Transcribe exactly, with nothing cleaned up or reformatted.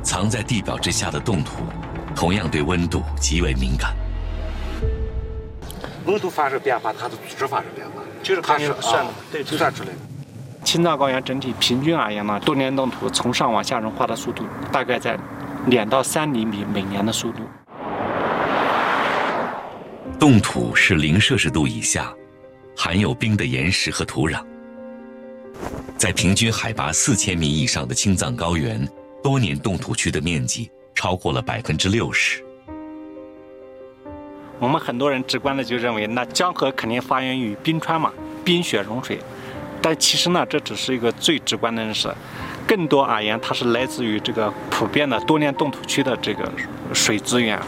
藏在地表之下的冻土，同样对温度极为敏感。 温度发生变化，它的组织发生变化， 就是它是算的， 啊、 对， 就算出来的。 青藏高原整体平均而言呢，多年冻土从上往下融化的速度大概在两到三厘米每年的速度。 冻土是零摄氏度以下，含有冰的岩石和土壤。在平均海拔四千米以上的青藏高原，多年冻土区的面积超过了百分之六十。 我们很多人直观的就认为，那江河肯定发源于冰川嘛，冰雪融水。但其实呢，这只是一个最直观的认识，更多而言，它是来自于这个普遍的多年冻土区的这个水资源